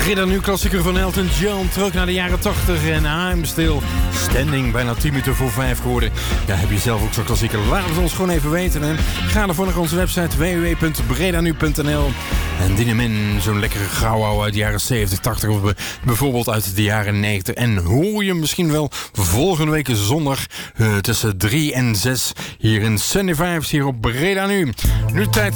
Breda nu, klassieker van Elton John. Terug naar de jaren 80 en I'm Still Standing. Bijna 10 minuten voor 5 geworden. Ja, heb je zelf ook zo'n klassieker? Laat het ons gewoon even weten. Hè? Ga ervoor naar onze website www.bredanu.nl en dien hem in. Zo'n lekkere gauwouw uit de jaren 70, 80 of bijvoorbeeld uit de jaren 90. En hoor je misschien wel volgende week zondag tussen 3 en 6 hier in Sunday Vibes hier op Breda nu. Nu tijd